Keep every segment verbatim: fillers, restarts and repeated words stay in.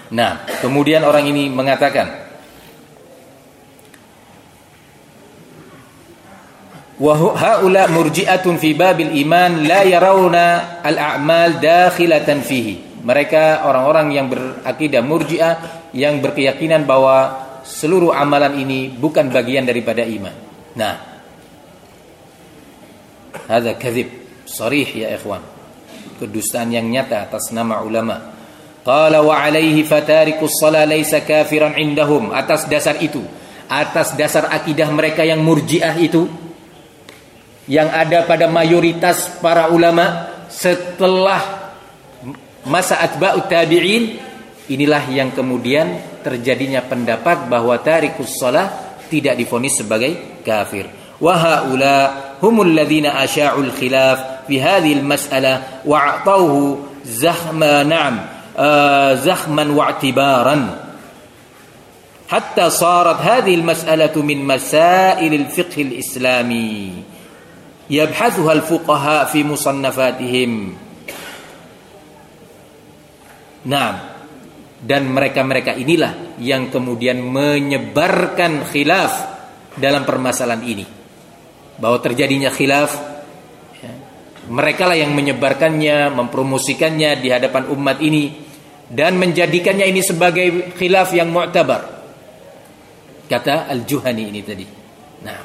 Nah, kemudian orang ini mengatakan, wa haula murji'atun fi babil iman la yarawna al-a'mal dakhilatan fihi. Mereka orang-orang yang berakidah murji'ah yang berkeyakinan bahwa seluruh amalan ini bukan bagian daripada iman. Nah, hadza kadzib sharih ya ikhwan. Kedustaan yang nyata atas nama ulama. Qala wa alaihi fatarikus shalah laisa kafiran indahum. Atas dasar itu, atas dasar akidah mereka yang murji'ah itu, yang ada pada mayoritas para ulama setelah masa atba'ut tabi'in, inilah yang kemudian terjadinya pendapat bahwa tarikus shalah tidak divonis sebagai kafir. Wa haula humul ladzina asya'ul khilaf fi hadhihi al-mas'alah wa a'tawhu zahma na'am زخما واعتبارا حتى صارت هذه المسألة من مسائل الفقه الإسلامي يبحثها الفقهاء في مصنفاتهم. Naam, dan mereka-mereka inilah yang kemudian menyebarkan khilaf dalam permasalahan ini, bahwa terjadinya khilaf. Mereka lah yang menyebarkannya, mempromosikannya di hadapan umat ini dan menjadikannya ini sebagai khilaf yang mu'tabar. Kata Al-Juhani ini tadi. Nah,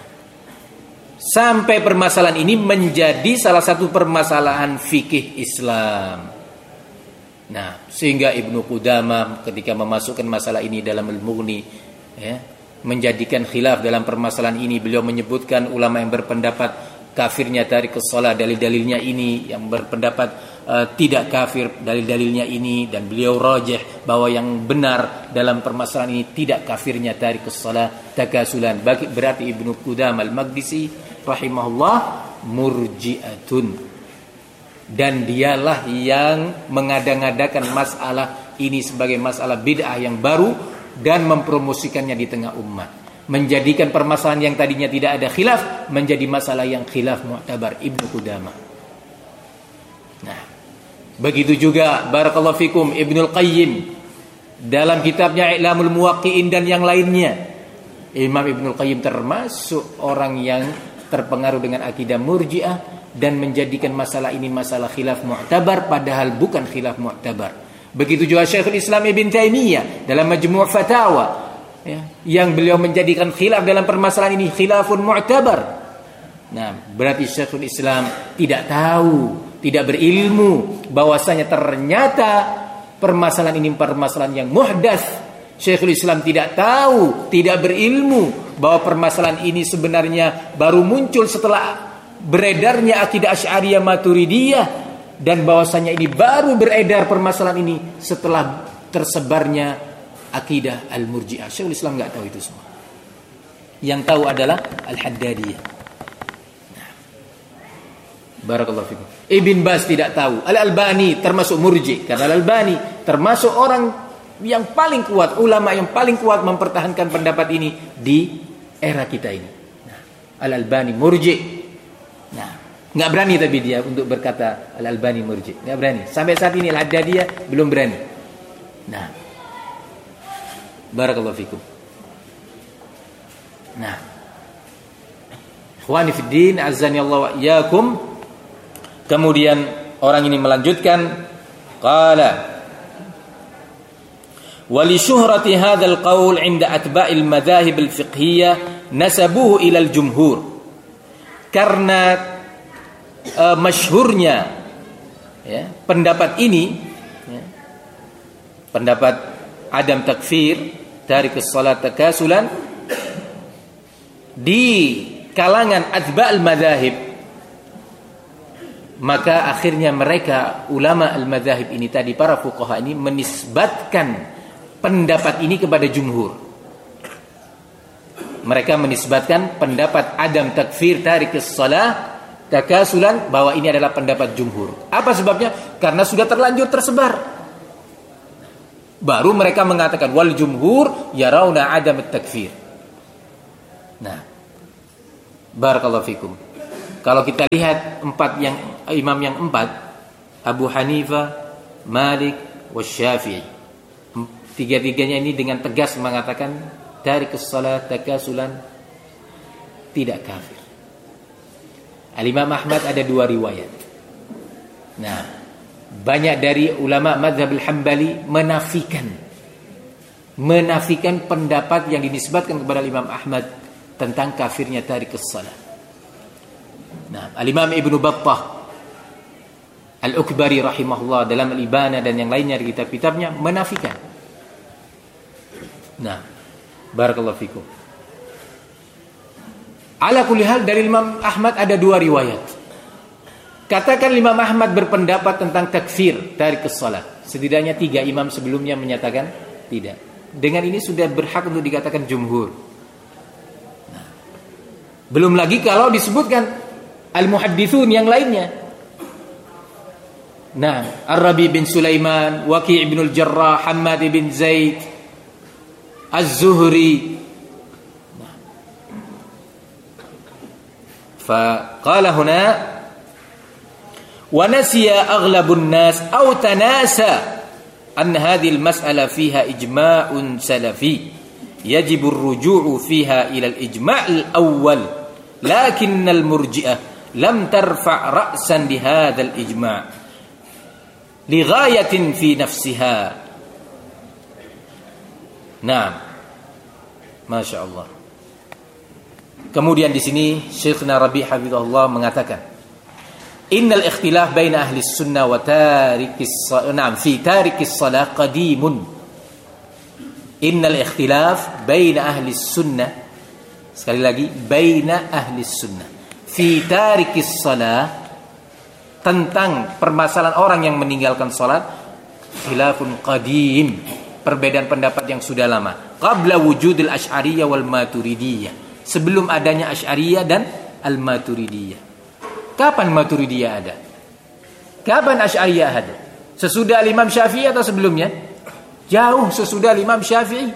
sampai permasalahan ini menjadi salah satu permasalahan fikih Islam. Nah, sehingga Ibnu Qudamah ketika memasukkan masalah ini dalam Al-Mughni, ya, menjadikan khilaf dalam permasalahan ini, beliau menyebutkan ulama yang berpendapat kafirnya tarikus shalah dalil-dalilnya ini, yang berpendapat uh, tidak kafir dalil-dalilnya ini, dan beliau rajih bahwa yang benar dalam permasalahan ini tidak kafirnya tarikus shalah takasulan. Berarti Ibnu Qudamah Al-Maqdisi rahimahullah murji'atun, dan dialah yang mengada-ngadakan masalah ini sebagai masalah bid'ah yang baru dan mempromosikannya di tengah umat, menjadikan permasalahan yang tadinya tidak ada khilaf menjadi masalah yang khilaf mu'tabar. Ibnu Qudamah. Nah, begitu juga barakallahu fikum Ibnul Qayyim dalam kitabnya I'lamul Muwaqqi'in dan yang lainnya. Imam Ibnul Qayyim termasuk orang yang terpengaruh dengan akidah murji'ah dan menjadikan masalah ini masalah khilaf mu'tabar padahal bukan khilaf mu'tabar. Begitu juga Syekhul Islam Ibn Taimiyah dalam Majmu' Fatawa, ya, yang beliau menjadikan khilaf dalam permasalahan ini khilafun mu'tabar. Nah, berarti Syekhul Islam tidak tahu, tidak berilmu bahwasanya ternyata permasalahan ini permasalahan yang muhdats. Syekhul Islam tidak tahu, tidak berilmu bahwa permasalahan ini sebenarnya baru muncul setelah beredarnya akidah Asy'ariyah Maturidiyah, dan bahwasanya ini baru beredar permasalahan ini setelah tersebarnya akidah Al-Murji'ah. Syekhul Islam enggak tahu itu semua. Yang tahu adalah Al-Haddadiyah. Nah, barakallahu fikum. Ibn Baz tidak tahu. Al-Albani termasuk murji, karena Al-Albani termasuk orang yang paling kuat, ulama yang paling kuat mempertahankan pendapat ini di era kita ini. Nah, Al-Albani murji. Nah, enggak berani tapi dia untuk berkata Al-Albani murji. Enggak berani. Sampai saat ini Al-Haddadiyah belum berani. Nah, barakallahu fikum. Nah, ikhwani fid din, azani Allah wa iyyakum. Kemudian orang ini melanjutkan, qala wa li syuhrati hadzal qaul 'inda atba'il madzahib al-fiqhiyyah nasabuhu ila al-jumhur. Karena uh, masyhurnya, ya, pendapat ini, ya, pendapat adam takfir tarikus shalah takasulan di kalangan atba'al madzahib, maka akhirnya mereka ulama al-madzahib ini tadi, para fuqaha ini menisbatkan pendapat ini kepada jumhur. Mereka menisbatkan pendapat adam takfir tarikus shalah takasulan bahwa ini adalah pendapat jumhur. Apa sebabnya? Karena sudah terlanjur tersebar. Baru mereka mengatakan wal jumhur yarawna adam takfir. Nah, barakallahu fikum. Kalau kita lihat empat yang imam yang empat, Abu Hanifah, Malik, Wasyafi'i, Tiga-tiganya ini dengan tegas mengatakan tarikus shalah takasulan tidak kafir. Al-Imam Ahmad ada dua riwayat. Nah, banyak dari ulama mazhab al-Hambali menafikan menafikan pendapat yang dinisbatkan kepada Imam Ahmad tentang kafirnya tarikus shalah. Nah, Al-Imam Ibnu Battah Al-Ukbari rahimahullah dalam Al-Ibana dan yang lainnya di kitab-kitabnya menafikan. Nah, barakallahu fikum. Ala kulli hal dari Imam Ahmad ada dua riwayat. Katakan Imam Ahmad berpendapat tentang takfir tarikus shalah. Setidaknya tiga imam sebelumnya menyatakan tidak. Dengan ini sudah berhak untuk dikatakan jumhur. Nah, belum lagi kalau disebutkan al-muhaddithun yang lainnya. Nah, Ar-Rabi bin Sulaiman, Waqi' bin al-Jarrah, Hammad bin Zaid, Az-Zuhri. Nah. Faqala huna wa nasiya aghlabun nas aw tanasa an hadhihi al-mas'ala fiha ijma'un salafi yajibu ar-ruju'u fiha ila al-ijma' al-awwal lakin al-murji'ah lam tarfa' ra'san bi hadha al-ijma' li ghayatin fi nafsiha. Naam. Masya Allah. Kemudian di sini Syekhna Rabi' hafizahullah mengatakan, innal ikhtilaf baina ahli sunnah wa tarikis naam fi tarikis shalah qadimun. Innal ikhtilaf baina ahli sunnah, sekali lagi baina ahli sunnah, fi tarikis shalah, tentang permasalahan orang yang meninggalkan salat, khilafun qadim, perbedaan pendapat yang sudah lama. Qabla wujudil Asy'ariyah wal Maturidiyah, sebelum adanya Asy'ariyah dan al-Maturidiyah. Kapan Maturidiyah ada? Kapan Asy'ariyah ada? Sesudah Imam Syafi'i atau sebelumnya? Jauh sesudah Imam Syafi'i.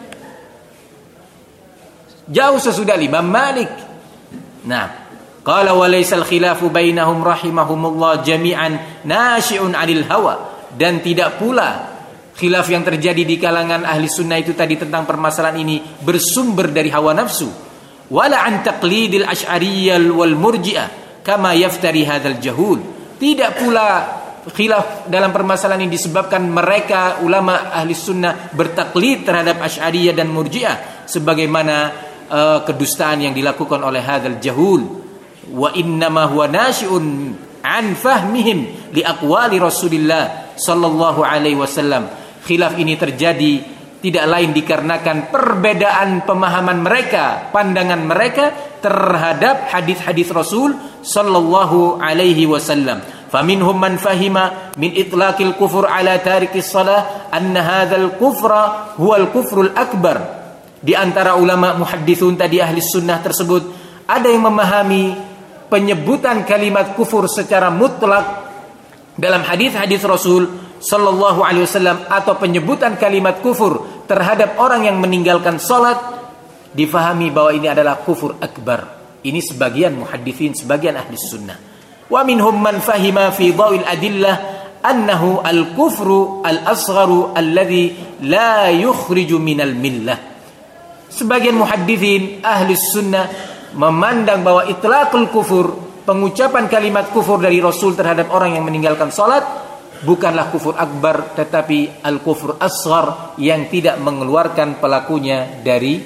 Jauh sesudah Imam Malik. Nah, qala wa laysal khilafu bainahum rahimahumullah jami'an nashi'un 'anil hawa, dan tidak pula khilaf yang terjadi di kalangan ahli sunnah itu tadi tentang permasalahan ini bersumber dari hawa nafsu, wala an taqlidil asy'ariyyah wal murji'ah kama yaftari hadzal jahul. Tidak pula khilaf dalam permasalahan ini disebabkan mereka ulama ahli sunnah bertaklid terhadap asy'ariyah dan murji'ah sebagaimana uh, kedustaan yang dilakukan oleh hadzal jahul. Wa innama huwa nashi'un an fahmihim li aqwali Rasulillah sallallahu alaihi wasallam. Khilaf ini terjadi tidak lain dikarenakan perbedaan pemahaman mereka, pandangan mereka terhadap hadis-hadis Rasul sallallahu alaihi wasallam. Faminhum man fahima min itlaqil kufur ala tarikis shalah anna hadzal kufra huwal kufrul akbar. Di antara ulama muhadditsun tadi ahli sunnah tersebut ada yang memahami penyebutan kalimat kufur secara mutlak dalam hadis-hadis Rasul sallallahu alaihi wasallam, atau penyebutan kalimat kufur terhadap orang yang meninggalkan salat difahami bahwa ini adalah kufur akbar. Ini sebagian muhadditsin, sebagian ahli sunnah. Wa minhum man fahima fi dhawil adillah annahu al-kufru al-asgharu alladhi la yukhriju minal millah. Sebagian muhadditsin ahli sunnah memandang bahwa itlaqul kufur, pengucapan kalimat kufur dari Rasul terhadap orang yang meninggalkan salat, bukanlah kufur akbar, tetapi al-kufur asghar yang tidak mengeluarkan pelakunya dari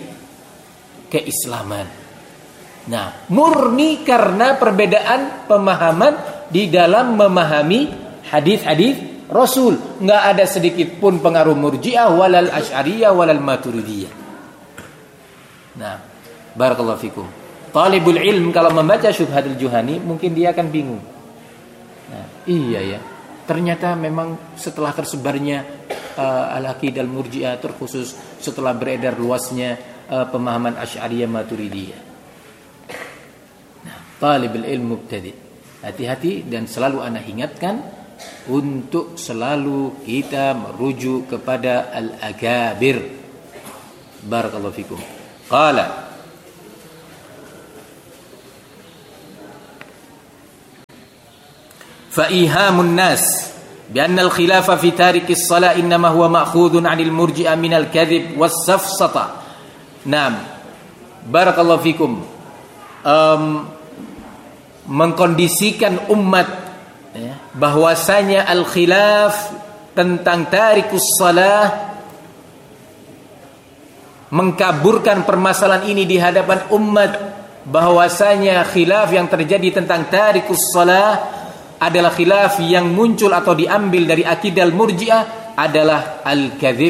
keislaman. Nah, murni karena perbedaan pemahaman di dalam memahami hadis-hadis Rasul. Nggak ada sedikit pun pengaruh murji'ah, walal asy'ariyah, walal maturidiyah. Nah, barakallahu fikum. Talibul ilm kalau membaca Syubhatul Juhani mungkin dia akan bingung. Nah, iya ya. Ternyata memang setelah tersebarnya uh, al-aqidah al-murji'ah, terkhusus setelah beredar luasnya uh, pemahaman Asy'ariyah Maturidiyah. Nah, talibul ilm mubtadi', hati-hati dan selalu ana ingatkan untuk selalu kita merujuk kepada al-akabir. Barakallahu fikum. Qala fa ihamun nas bi anna al-khilafa fi tariki as-salah innama huwa ma'khudun 'anil murji'ah min al-kadhib was-safsata. Naam. Barakallahu fikum. Um, mengkondisikan umat ya, bahwasanya al-khilaf tentang tarikus salah, mengkaburkan permasalahan ini di hadapan umat, bahwasanya khilaf yang terjadi tentang tarikus salah adalah khilaf yang muncul atau diambil dari akidah al-murji'ah adalah al-kadzib.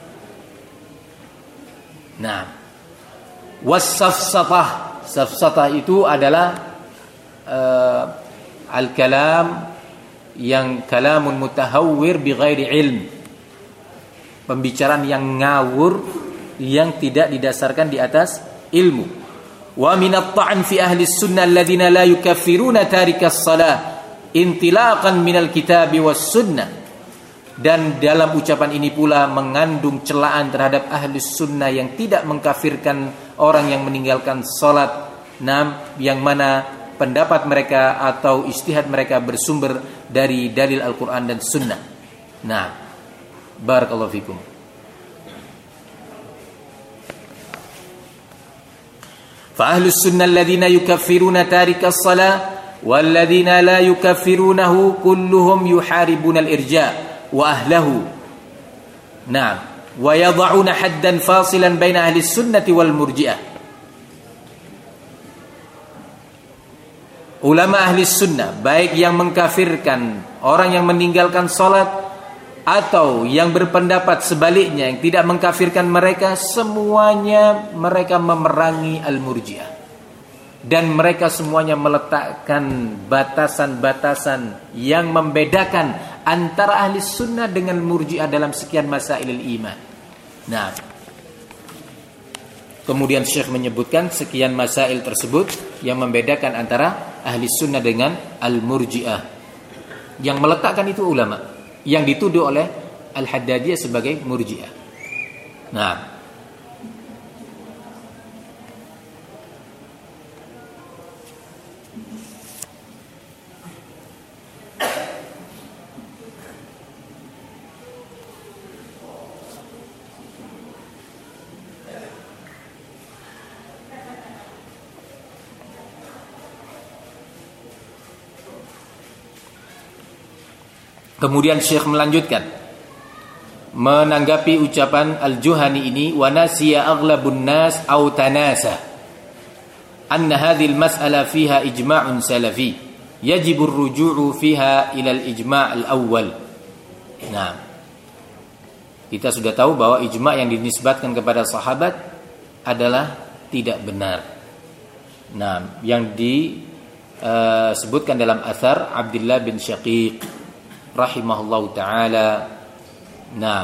Nah, was-safsatah, safsatah itu adalah uh, al-kalam yang kalamun mutahawwir bighairi ilm, pembicaraan yang ngawur yang tidak didasarkan di atas ilmu. Wa minat ta'an fi ahli sunnah alladhina la yukaffiruna tarikas salah intilaqan minal kitabi was sunnah. Dan dalam ucapan ini pula mengandung celaan terhadap ahli sunnah yang tidak mengkafirkan orang yang meninggalkan salat, nam yang mana pendapat mereka atau ijtihad mereka bersumber dari dalil Al-Quran dan Sunnah. Nah, barakallahu fikum. Fa ahlus sunnah alladhina yukaffiruna tarikas salah walladhina la yukaffirunahu kulluhum yuharibuna al-irja' wa ahlahu. Nah, wa yad'una haddan fasilan baina ahli sunnati wal murji'ah. Ulama ahli sunnah, baik yang mengkafirkan orang yang meninggalkan salat atau yang berpendapat sebaliknya yang tidak mengkafirkan mereka, semuanya mereka memerangi al-murji'ah. Dan mereka semuanya meletakkan batasan-batasan yang membedakan antara ahli sunnah dengan murji'ah dalam sekian masailul iman. Nah, kemudian Syekh menyebutkan sekian masail tersebut yang membedakan antara ahli sunnah dengan al-murji'ah. Yang meletakkan itu ulama yang dituduh oleh Al-Haddadiyah sebagai murji'ah. Nah, kemudian Syekh melanjutkan menanggapi ucapan Al-Juhani ini, wa nasiya aghlabun nas aw tanasa anna hadhihi al-mas'ala fiha ijma'un salafi yajibu ar-ruju'u fiha ila al-ijma' al-awwal. Nah, kita sudah tahu bahwa ijma' yang dinisbatkan kepada sahabat adalah tidak benar. Nah, yang disebutkan uh, dalam athar Abdullah bin Syaqiq rahimahullahu ta'ala. Nah,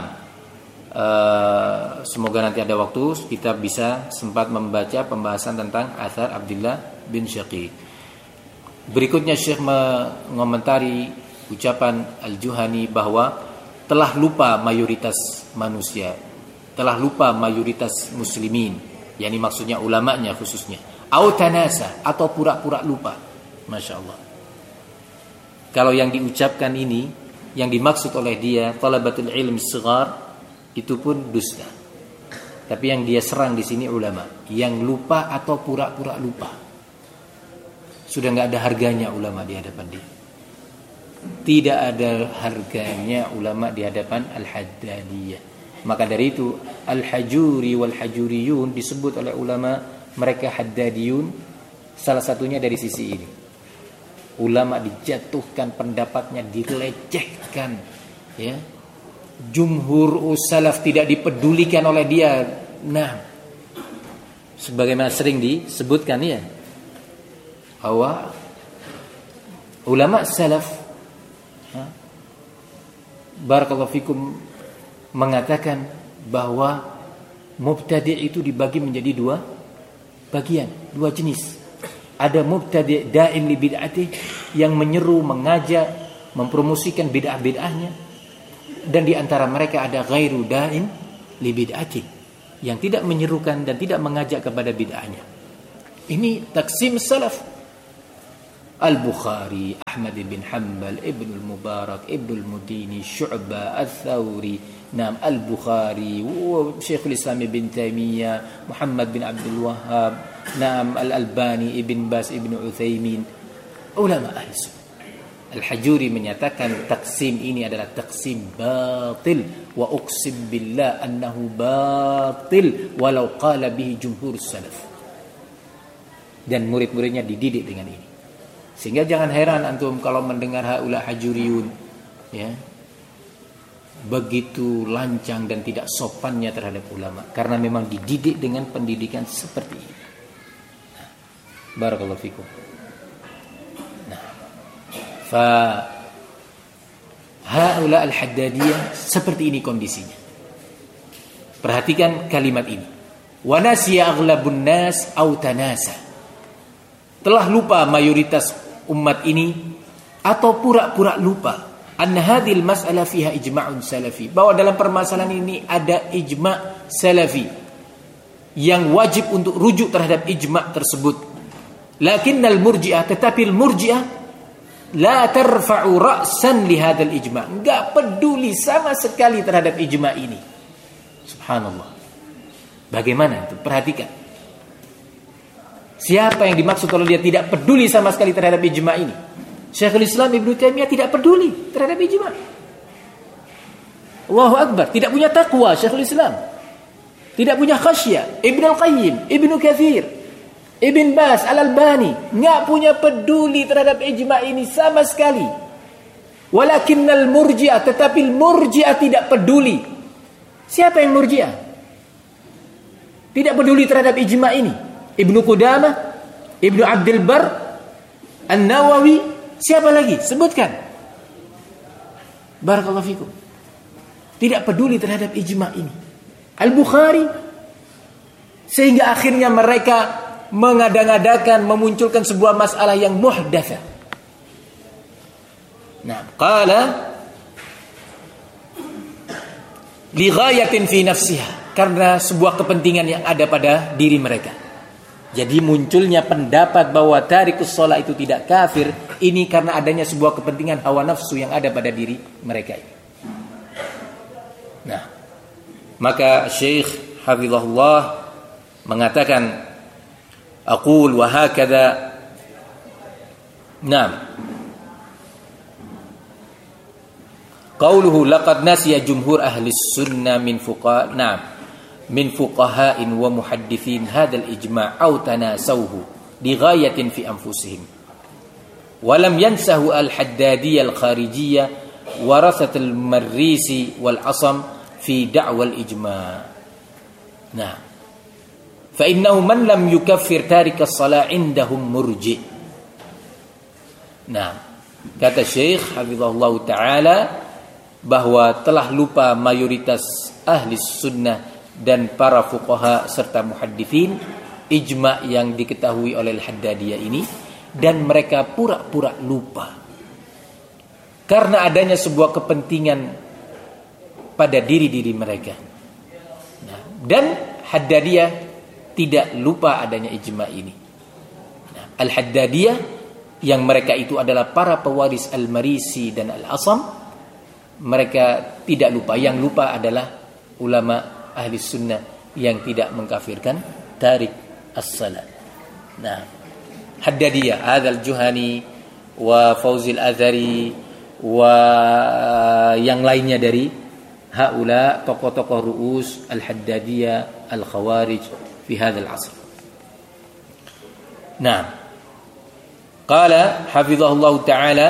uh, semoga nanti ada waktu kita bisa sempat membaca pembahasan tentang athar Abdullah bin Syaqiq. Berikutnya Syekh mengomentari ucapan Al-Juhani bahwa telah lupa mayoritas manusia, telah lupa mayoritas muslimin, yakni maksudnya ulamanya khususnya, au tanasa, atau pura-pura lupa. Masya Allah. Kalau yang diucapkan ini, yang dimaksud oleh dia talabatul ilm shighar, itu pun dusta. Tapi yang dia serang di sini ulama yang lupa atau pura-pura lupa. Sudah nggak ada harganya ulama di hadapan dia. Tidak ada harganya ulama di hadapan Al-Haddadiyah. Maka dari itu Al-Hajuri wal Hajuriyun disebut oleh ulama mereka Haddadiyun, salah satunya dari sisi ini. Ulama dijatuhkan pendapatnya, dilecehkan, ya. Jumhur salaf tidak dipedulikan oleh dia. Nah, sebagaimana sering disebutkan ya, bahwa ulama salaf, ha, barakallahu fikum, mengatakan bahwa mubtadi' itu dibagi menjadi dua bagian, dua jenis. Ada mubtadi' da'in li bid'atih, yang menyeru, mengajak, mempromosikan bid'ah-bid'ahnya, dan di antara mereka ada ghairu da'in li bid'atih, yang tidak menyerukan dan tidak mengajak kepada bid'ahnya. Ini taksim salaf. Al-Bukhari, Ahmad bin Hanbal, Ibn al-Mubarak, Ibn al-Mudini, Syu'bah, Al-Thawri, Naam Al-Bukhari, Syekhul Islam Ibn Taimiyah, Muhammad bin Abdul Wahhab, Naam Al-Albani, Ibn Bas, Ibn Uthaymin, ulama ahli sunnah. Al-Hajuri menyatakan taksim ini adalah taksim batil, wa uqsim billah annahu batil walau qala bihi jumhur salaf. Dan murid-muridnya dididik dengan ini. Sehingga jangan heran antum kalau mendengar haula hajuriyun, ya, begitu lancang dan tidak sopannya terhadap ulama, karena memang dididik dengan pendidikan seperti ini. Nah, barakallahu fikum. Nah, fa haula al-haddadiyah seperti ini kondisinya. Perhatikan kalimat ini. Wa nasiya aghlabun nas aw tanasa. Telah lupa mayoritas umat ini atau pura-pura lupa anna hadhil mas'alah fiha ijma'un salafi, bahwa dalam permasalahan ini ada ijma' salafi yang wajib untuk rujuk terhadap ijma' tersebut. Lakinnal murji'ah, tetapi al-murji'ah la tarfa'u ra'san li hadzal ijma', enggak peduli sama sekali terhadap ijma' ini. Subhanallah. Bagaimana itu? Perhatikan. Siapa yang dimaksud kalau dia tidak peduli sama sekali terhadap ijma' ini? Syekhul Islam Ibn Taimiyah tidak peduli terhadap ijma'. Allahu Akbar. Tidak punya takwa Syekhul Islam. Tidak punya khasyah. Ibn Al-Qayyim, Ibn Katsir, Ibn Bas, Al-Albani, nggak punya peduli terhadap ijma' ini sama sekali. Walakinnal murji'ah, tetapi murji'ah tidak peduli. Siapa yang murji'ah? Tidak peduli terhadap ijma' ini. Ibnu Qudamah, Ibnu Abdul Bar, An-Nawawi, siapa lagi? Sebutkan. Barakallahu fikum. Tidak peduli terhadap ijma' ini. Al-Bukhari, sehingga akhirnya mereka mengada-ngadakan, memunculkan sebuah masalah yang muhdatsah. Nah, qala li ghayatin fi nafsiha, karena sebuah kepentingan yang ada pada diri mereka. Jadi munculnya pendapat bahwa tarikus shalah itu tidak kafir, ini karena adanya sebuah kepentingan hawa nafsu yang ada pada diri mereka. Nah, maka Syekh hafizahullah mengatakan, aqul wa hakadha. Naam. Qauluhu laqad nasiya jumhur ahli sunnah min fuqaha. Naam. min fuqaha'in wa muhaddithin hadzal ijma' aw tanasawhu bi ghayatin fi anfusihim wa lam yansahu al-haddadiyya al-kharijiyya warasat al-marrisi wal asam fi da'wa al-ijma'. Nah, fa innahu man lam yukaffir tarik as-salah indahum murji'. Nah, kata Syekh hafizahullah taala bahwa telah lupa mayoritas ahli sunnah dan para fuqaha serta muhaddithin ijma' yang diketahui oleh Al-Haddadiyah ini, dan mereka pura-pura lupa karena adanya sebuah kepentingan pada diri-diri mereka. Nah, dan Haddadiyah tidak lupa adanya ijma' ini. Nah, Al-Haddadiyah yang mereka itu adalah para pewaris Al-Marisi dan Al-Asam, mereka tidak lupa. Yang lupa adalah ulama ahli sunnah yang tidak mengkafirkan tarik as-salat. Nah, Haddadiyah, Adzal Juhani wa Fauzil Azhari wa yang lainnya dari haula tokoh-tokoh ru'us al-Haddadiyah al-Khawarij fi hadzal asr. Nah, qala hafizahullah taala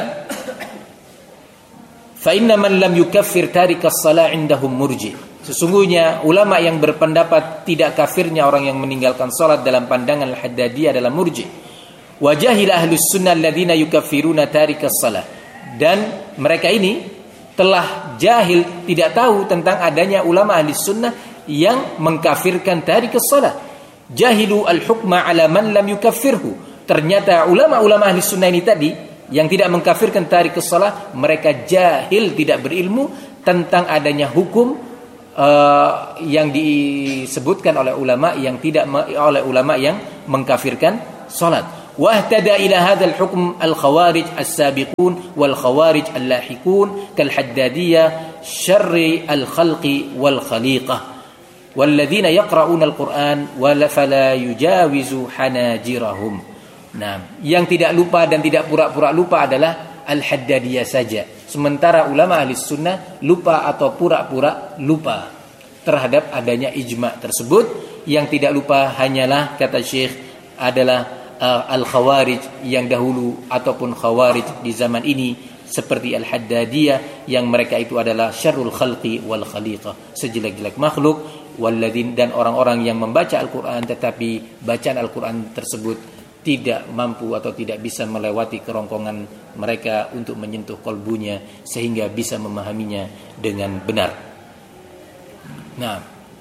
fa inna man lam yukaffir tarik as-salat indahum murji'. Sesungguhnya ulama yang berpendapat tidak kafirnya orang yang meninggalkan salat dalam pandangan Al-Haddadiyah adalah murji'. Wa jahil ahlus sunnah alladziina yukaffiruna tarikas salah. Dan mereka ini telah jahil, tidak tahu tentang adanya ulama ahli sunnah yang mengkafirkan tarikas salah. Jahilu al-hukma ala man lam yukaffirhu. Ternyata ulama-ulama ahli sunnah ini tadi yang tidak mengkafirkan tarikas salah, mereka jahil, tidak berilmu tentang adanya hukum Uh, yang disebutkan oleh ulama yang tidak oleh ulama yang mengkafirkan salat. واهتدى إلى هذا الحكم الخوارج السابقون والخوارج اللاحقون كالحدادية شر الخلق والخليقة والذين يقرؤون القرآن فلا يجاوز حناجرهم. Nah, yang tidak lupa dan tidak pura-pura lupa adalah Al-Haddadiyah saja. Sementara ulama ahli sunnah lupa atau pura-pura lupa terhadap adanya ijma' tersebut. Yang tidak lupa hanyalah, kata Syekh, adalah Uh, Al-Khawarij yang dahulu ataupun Khawarij di zaman ini seperti Al-Haddadiyah yang mereka itu adalah syarrul khalqi wal khaliqah, sejelek-jelek makhluk, walladzin, dan orang-orang yang membaca Al-Qur'an tetapi bacaan Al-Qur'an tersebut tidak mampu atau tidak bisa melewati kerongkongan mereka untuk menyentuh kolbunya sehingga bisa memahaminya dengan benar. Nah,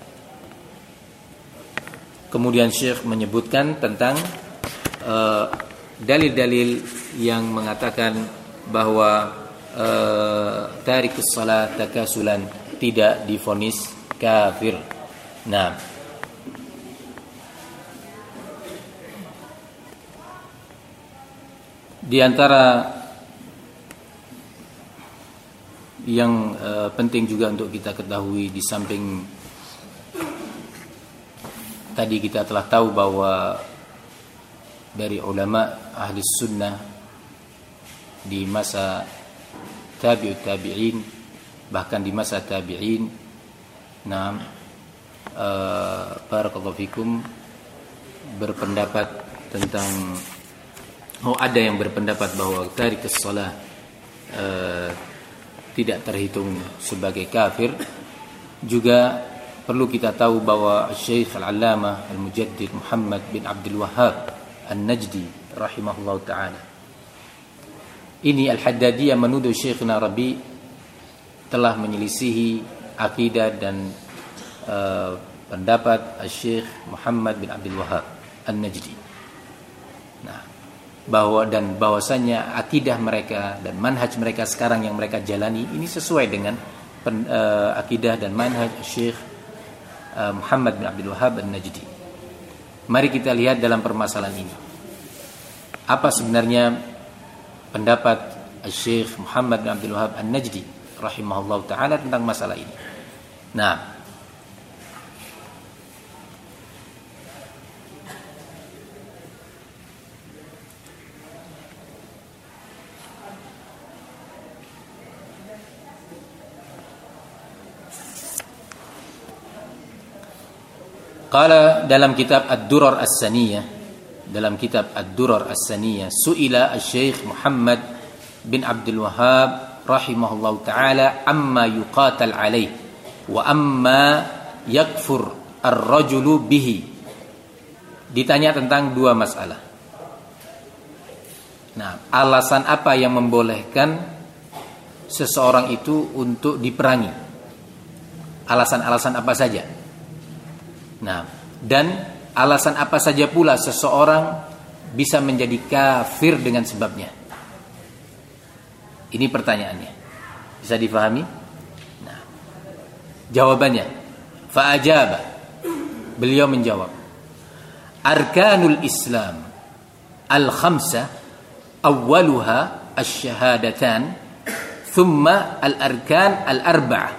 kemudian Syekh menyebutkan tentang Uh, dalil-dalil yang mengatakan bahwa uh, tarikus salat takasulan tidak divonis kafir. Nah, di antara yang uh, penting juga untuk kita ketahui, di samping tadi kita telah tahu bahwa dari ulama ahli sunnah di masa tabi'ut tabi'in, bahkan di masa tabi'in, nah uh, barakallahu fikum, berpendapat tentang, oh ada yang berpendapat bahwa tarikus shalah uh, tidak terhitung sebagai kafir. Juga perlu kita tahu bahwa Syekh Al-Allamah Al-Mujaddid Muhammad bin Abdul Wahhab An-Najdi rahimahullah ta'ala, ini Al-Haddadiyah menuduh Syekhna Rabi telah menyelisihi akidah dan uh, pendapat Syekh Muhammad bin Abdul Wahhab An-Najdi. Nah, bahwa dan bahwasanya akidah mereka dan manhaj mereka sekarang yang mereka jalani ini sesuai dengan pen, uh, akidah dan manhaj Syekh uh, Muhammad bin Abdul Wahhab An-Najdi. Mari kita lihat dalam permasalahan ini apa sebenarnya pendapat Syekh Muhammad bin Abdul Wahhab An-Najdi rahimahullah ta'ala tentang masalah ini. Nah, qala dalam kitab Ad-Durar As-Saniyah, dalam kitab Ad-Durar As-Saniyah, su'ila Syekh Muhammad bin Abdul Wahhab rahimahullahu ta'ala amma yuqatal alaih wa amma yakfur ar-rajulu bihi. Ditanya tentang dua masalah. Nah, alasan apa yang membolehkan seseorang itu untuk diperangi? Alasan-alasan apa saja? Nah, dan alasan apa saja pula seseorang bisa menjadi kafir dengan sebabnya? Ini pertanyaannya. Bisa difahami? Nah, jawabannya, fa'ajaba. Beliau menjawab, arkanul Islam al-khamsa awwaluha asy-syahadatan thumma al-arkan al-arba'ah.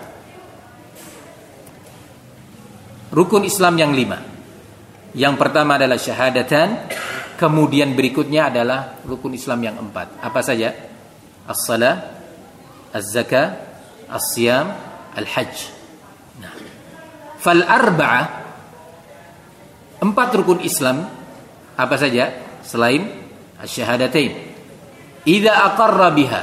Rukun Islam yang lima. Yang pertama adalah syahadatan, kemudian berikutnya adalah rukun Islam yang empat. Apa saja? As-salah, az-zakah, as-siyam, al-hajj. Nah, fal arba'ah, empat rukun Islam apa saja selain asy-syahadatain? Idza aqarra biha.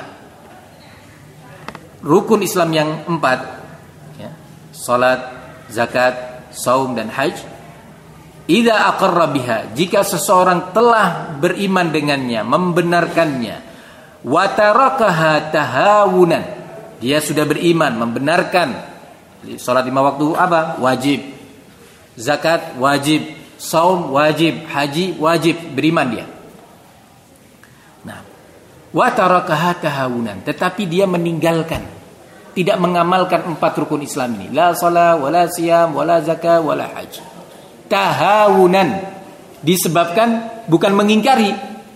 Rukun Islam yang empat, ya, salat, zakat, saum dan haji. Idza aqarra biha, jika seseorang telah beriman dengannya, membenarkannya, wa tarakaha tahawunan, dia sudah beriman, membenarkan salat lima waktu apa? Wajib. Zakat wajib, saum wajib, haji wajib, beriman dia. Nah, wa tarakaha tahawunan, tetapi dia meninggalkan, tidak mengamalkan empat rukun Islam ini. La salat, wala siyam, wala zakah, wala haji. Tahawunan, disebabkan bukan mengingkari,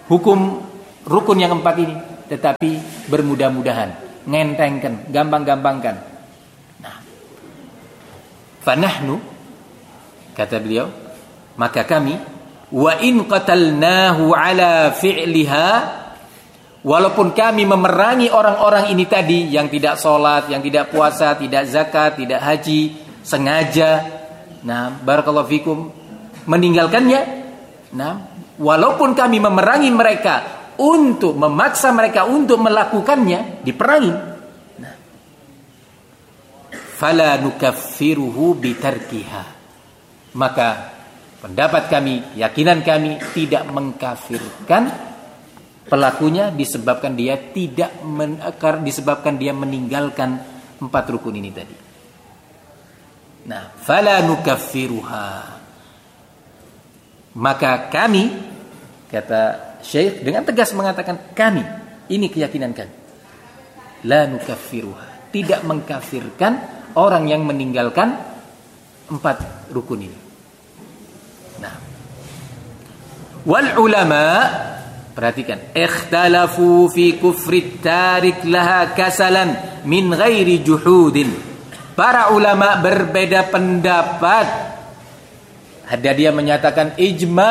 hukum rukun yang empat ini, tetapi bermudah-mudahan, ngentengkan, gampang-gampangkan. Nah, fanahnu, kata beliau, maka kami, wa in qatalnahu ala fi'liha, walaupun kami memerangi orang-orang ini tadi yang tidak sholat, yang tidak puasa, tidak zakat, tidak haji, sengaja, nah, barakallahu fikum, meninggalkannya, nah, walaupun kami memerangi mereka untuk memaksa mereka untuk melakukannya, diperangi, nah, fala nukaffiruhu bitarkiha, maka pendapat kami, keyakinan kami tidak mengkafirkan pelakunya disebabkan dia tidak men, disebabkan dia meninggalkan empat rukun ini tadi. Nah, fala nukaffiruha, maka kami, kata Syekh dengan tegas mengatakan, kami, ini keyakinan kami, la nukaffiruha, tidak mengkafirkan orang yang meninggalkan empat rukun ini. Nah, wal ulama, perhatikan, ikhtalafu fi kufri tarik laha kasalan min ghairi juhudin. Para ulama berbeda pendapat. Ada dia menyatakan ijma.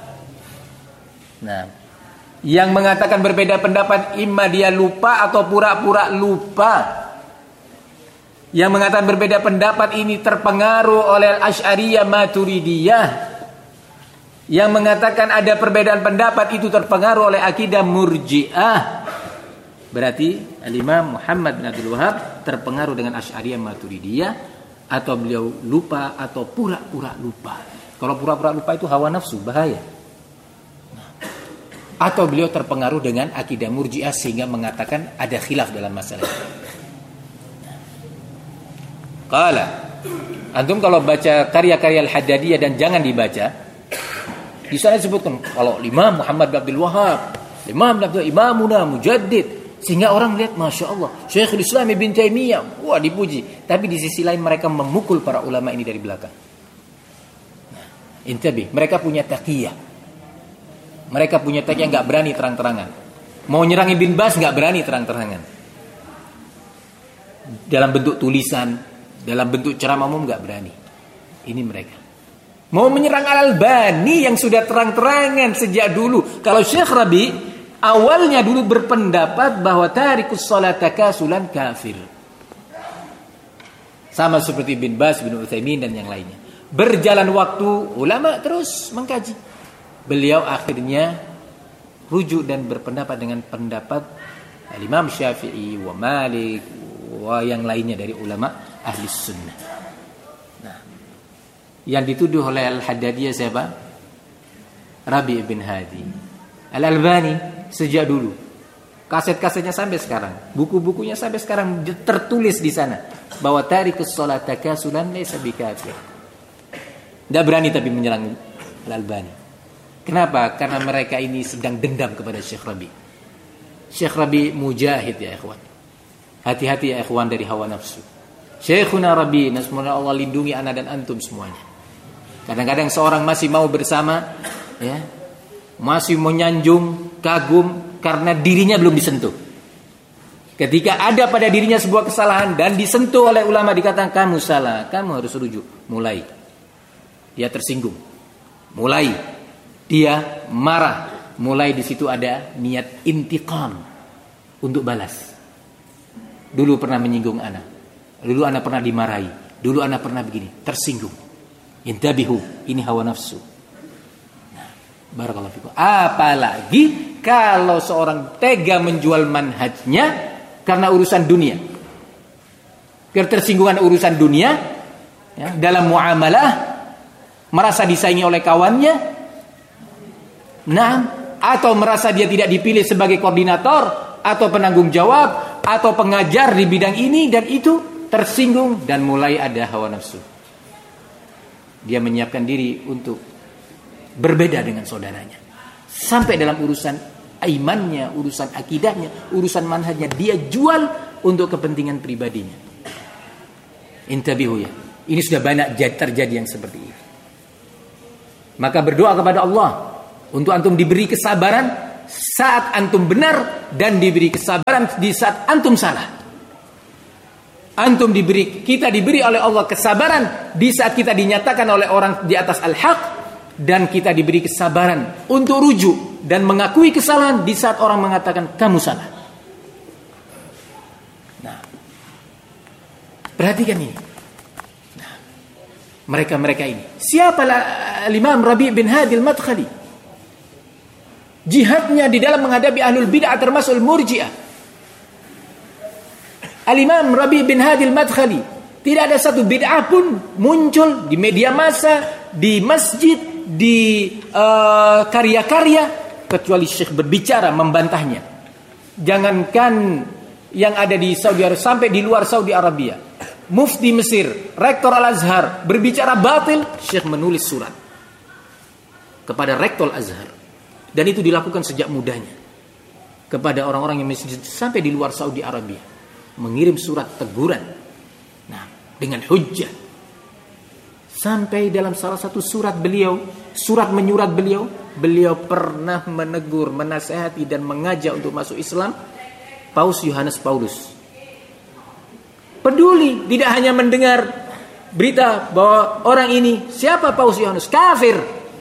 Nah, yang mengatakan berbeda pendapat, imma dia lupa atau pura-pura lupa. Yang mengatakan berbeda pendapat ini terpengaruh oleh Al-Asy'ariyah Maturidiyah. Yang mengatakan ada perbedaan pendapat itu terpengaruh oleh akidah Murji'ah. Berarti Al-Imam Muhammad bin Abdul Wahhab terpengaruh dengan Asy'ariyah Maturidiyah, atau beliau lupa atau pura-pura lupa. Kalau pura-pura lupa itu hawa nafsu, bahaya. Atau beliau terpengaruh dengan akidah Murji'ah sehingga mengatakan ada khilaf dalam masalah ini. Qala, antum kalau baca karya-karya Al-Haddadiyah, dan jangan dibaca, di sana disebutkan kalau Imam Muhammad bin Abdul Wahhab, Imam bin Abdul Imamuna Mujaddid, sehingga orang lihat Masya Allah Syekhul Islam Ibn Taimiyah, wah dipuji. Tapi di sisi lain mereka memukul para ulama ini dari belakang. Nah, intabi, mereka punya taqiyah, mereka punya taqiyah, nggak berani terang-terangan. Mau nyerang Ibn Baz nggak berani terang-terangan. Dalam bentuk tulisan, dalam bentuk ceramah umum nggak berani. Ini mereka. Mau menyerang Al-Albani yang sudah terang-terangan sejak dulu. Kalau Syekh Rabi awalnya dulu berpendapat bahwa tarikus shalat takasulan kafir. Sama seperti bin Baz, bin Utsaimin dan yang lainnya. Berjalan waktu, ulama terus mengkaji. Beliau akhirnya rujuk dan berpendapat dengan pendapat Imam Syafi'i wa Malik wa yang lainnya dari ulama ahli sunnah. Nah, yang dituduh oleh Al-Haddadiyah siapa? Rabi' bin Hadi. Al-Albani sejak dulu, kaset-kasetnya sampai sekarang, buku-bukunya sampai sekarang tertulis di sana bahwa tarikus shalat takasulan laysa bikafir. Tidak berani tapi menyerang Al-Albani. Kenapa? Karena mereka ini sedang dendam kepada Syekh Rabi. Syekh Rabi mujahid ya ikhwan. Hati-hati ya ikhwan dari hawa nafsu. Syekhuna Rabi, semoga Allah lindungi ana dan antum semuanya. Kadang-kadang seorang masih mau bersama, ya, masih menyanjung, kagum karena dirinya belum disentuh. Ketika ada pada dirinya sebuah kesalahan dan disentuh oleh ulama, dikatakan kamu salah, kamu harus rujuk. Mulai dia tersinggung, mulai dia marah, mulai di situ ada niat intiqam untuk balas. Dulu pernah menyinggung anak, dulu anak pernah dimarahi, dulu anak pernah begini, tersinggung. Intabihu, ini hawa nafsu. Barakallahu fikum. Apalagi kalau seorang tega menjual manhajnya karena urusan dunia, ketersinggungan urusan dunia, ya, dalam muamalah, merasa disaingi oleh kawannya, nah, atau merasa dia tidak dipilih sebagai koordinator atau penanggung jawab atau pengajar di bidang ini dan itu, tersinggung dan mulai ada hawa nafsu. Dia menyiapkan diri untuk berbeda dengan saudaranya. Sampai dalam urusan imannya, urusan akidahnya, urusan manhajnya, dia jual untuk kepentingan pribadinya. Intabihu ya. Ini sudah banyak terjadi yang seperti ini. Maka berdoa kepada Allah untuk antum diberi kesabaran saat antum benar dan diberi kesabaran di saat antum salah. Antum diberi, kita diberi oleh Allah kesabaran di saat kita dinyatakan oleh orang di atas al-haq, dan kita diberi kesabaran untuk rujuk dan mengakui kesalahan di saat orang mengatakan kamu salah. Nah, perhatikan ini. Nah, mereka-mereka ini. Siapa Imam Rabi' bin Hadi al-Madkhali? Jihadnya di dalam menghadapi ahlul bid'ah termasuk murji'ah. Al-Imam Rabi' bin Hadi al-Madkhali, tidak ada satu bid'ah pun muncul di media massa, di masjid, di uh, karya-karya, kecuali Syekh berbicara membantahnya. Jangankan yang ada di Saudi Arabia, sampai di luar Saudi Arabia, Mufti Mesir, Rektor Al-Azhar berbicara batil, Syekh menulis surat kepada Rektor Al-Azhar, dan itu dilakukan sejak mudanya kepada orang-orang yang masih sampai di luar Saudi Arabia, mengirim surat teguran, nah, dengan hujjah. Sampai dalam salah satu surat beliau, surat menyurat beliau, beliau pernah menegur, menasihati dan mengajak untuk masuk Islam Paus Yohanes Paulus. Peduli, tidak hanya mendengar berita bahwa orang ini, siapa Paus Yohanes, kafir,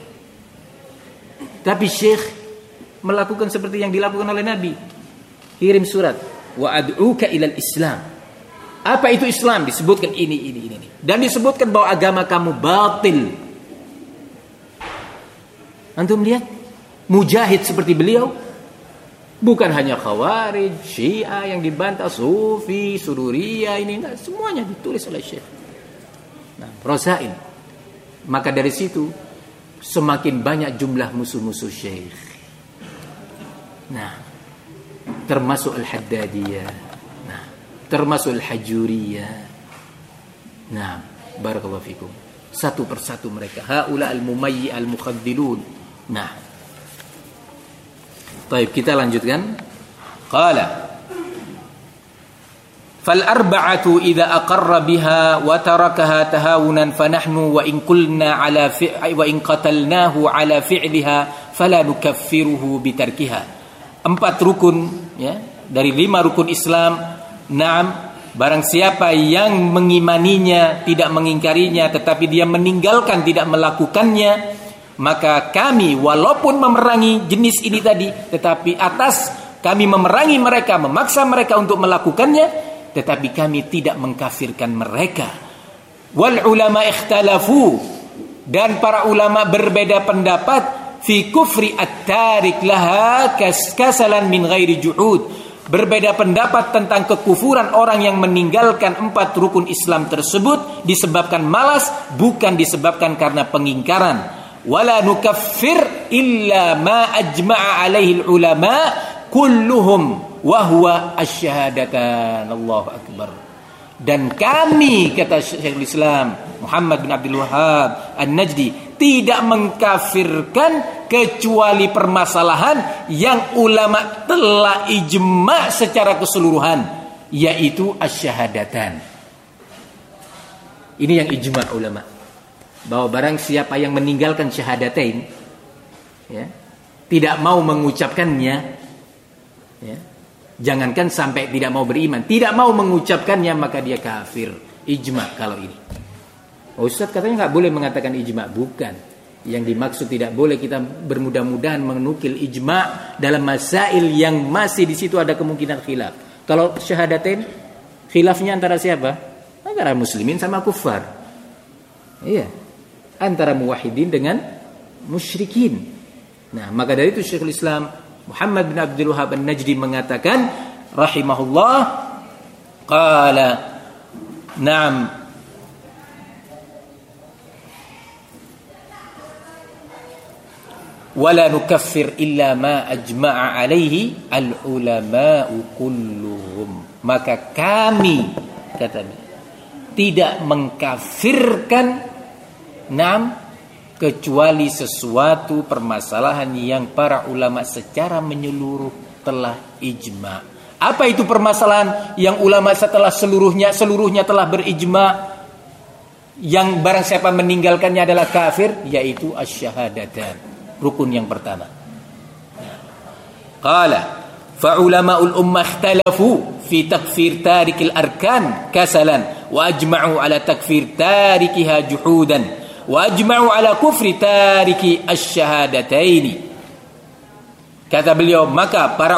tapi Syekh melakukan seperti yang dilakukan oleh Nabi, kirim surat, wa ad'uka ilal Islam. Apa itu Islam? Disebutkan ini, ini, ini, ini. Dan disebutkan bahwa agama kamu batil. Antum lihat, mujahid seperti beliau, bukan hanya Khawarij, Syiah yang dibantah, Sufi, Sururiyah, ini enggak, semuanya ditulis oleh Syekh. Nah, Rosail. Maka dari situ semakin banyak jumlah musuh-musuh Syekh. Nah, termasuk Al-Haddadiyah, nah, termasuk Al-Hajuriyah. Nah, barakallahu fikum. Satu persatu mereka, haula al-mumayyi al-mukhadzilun. Nah, baik, kita lanjutkan. Qala fal arba'atu idza aqarra biha wa tarakaha tahawunan fa nahnu wa in qulna ala fi' wa in qatalnahu ala fi'liha fala nukaffiruhu bitarkiha. Empat rukun, ya, dari lima rukun Islam. Naam, barang siapa yang mengimaninya, tidak mengingkarinya, tetapi dia meninggalkan, tidak melakukannya, maka kami walaupun memerangi jenis ini tadi, tetapi atas kami memerangi mereka, memaksa mereka untuk melakukannya, tetapi kami tidak mengkafirkan mereka. Wal ulama ikhtalafu, dan para ulama berbeda pendapat fi kufri at-tarik laha kasalan min ghairi juhud. Berbeda pendapat tentang kekufuran orang yang meninggalkan empat rukun Islam tersebut disebabkan malas, bukan disebabkan karena pengingkaran. Wala nukaffir illa ma ajma'a alaihi ulama kulluhum wa huwa asyhadatan. Allahu akbar. Dan kami, kata Syekhul Islam Muhammad bin Abdul Wahhab An-Najdi, tidak mengkafirkan kecuali permasalahan yang ulama telah ijma' secara keseluruhan, yaitu asyhadatan. Ini yang ijma' ulama, bahwa barang siapa yang meninggalkan syahadatain, ya, tidak mau mengucapkannya, ya, jangankan sampai tidak mau beriman, tidak mau mengucapkannya, maka dia kafir. Ijma' kalau ini. Oh, Ustaz katanya nggak boleh mengatakan ijma'. Bukan. Yang dimaksud tidak boleh kita bermudah-mudahan menukil ijma' dalam masail yang masih di situ ada kemungkinan khilaf. Kalau syahadatain, khilafnya antara siapa? Antara muslimin sama kufar. Iya. Antara muwahhidin dengan musyrikin. Nah, maka dari itu Syekhul Islam Muhammad bin Abdul Wahhab An-Najdi mengatakan rahimahullah, qala na'am wala nukaffir illa ma ajma'a alaihi al-ulama'u kulluhum. Maka kami, kata dia, tidak mengkafirkan nam kecuali sesuatu permasalahan yang para ulama secara menyeluruh telah ijma'. Apa itu permasalahan yang ulama setelah seluruhnya seluruhnya telah berijma', yang barang siapa meninggalkannya adalah kafir, yaitu asyhadatan, rukun yang pertama. Qala fa ulama'ul ummah ikhtalafu fi takfir tarikil arkan kasalan wa ajma'u ala takfir tarikiha juhudan wa ajma'u ala kufri tariki asy-syahadataini. Kata beliau, maka para